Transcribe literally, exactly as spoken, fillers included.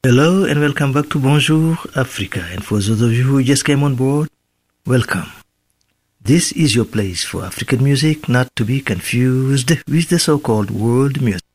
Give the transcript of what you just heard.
Hello and welcome back to Bonjour Africa. And for those of you who just came on board, welcome. This is your place for African music, not to be confused with the so-called world music.